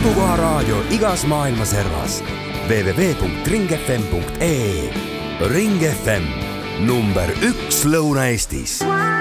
kodukoharaadio igas maailma servas. www.ringfm.ee. Ring FM number 1 Lõuna-Eestis.